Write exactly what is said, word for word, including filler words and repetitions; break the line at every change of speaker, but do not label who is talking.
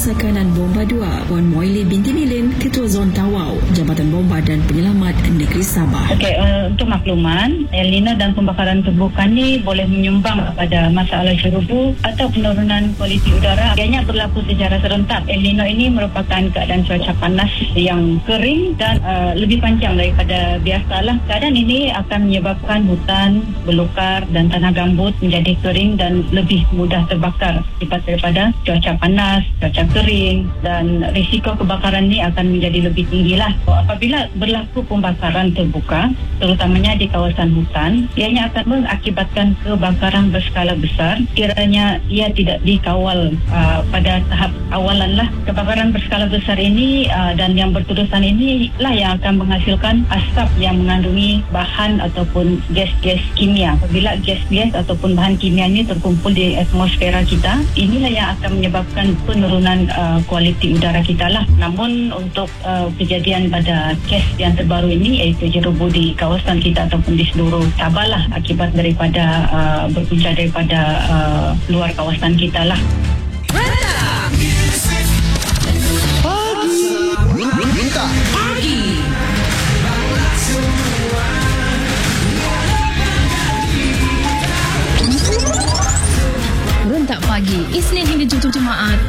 Sakanan Bomba dua, Puan Moili binti Milin, Ketua Zon Tawau, Jabatan Bomba dan Penyelamat Negeri Sabah.
Okey, uh, untuk makluman, El Nino dan pembakaran terbuka ni boleh menyumbang kepada masalah jerubu atau penurunan kualiti udara. Ianya berlaku secara serentak. El Nino ini merupakan keadaan cuaca panas yang kering dan uh, lebih panjang daripada biasalah. Keadaan ini akan menyebabkan hutan belukar dan tanah gambut menjadi kering dan lebih mudah terbakar akibat daripada cuaca panas, cuaca kering, dan risiko kebakaran ini akan menjadi lebih tinggi lah. Apabila berlaku pembakaran terbuka, terutamanya di kawasan hutan, ianya akan mengakibatkan kebakaran berskala besar kiranya ia tidak dikawal uh, pada tahap awalan lah. Kebakaran berskala besar ini uh, dan yang berterusan ini lah yang akan menghasilkan asap yang mengandungi bahan ataupun gas-gas kimia. Apabila gas-gas ataupun bahan kimia ini terkumpul di atmosfera kita, inilah yang akan menyebabkan penurunan uh, kualiti udara kita lah. Namun untuk uh, kejadian pada kes yang terbaru ini, iaitu jerubu di kawasan kita ataupun di seluruh Sabah lah, akibat daripada uh, berpunca daripada uh, luar kawasan kita lah.
Rentak Pagi, Isnin hingga Jumaat.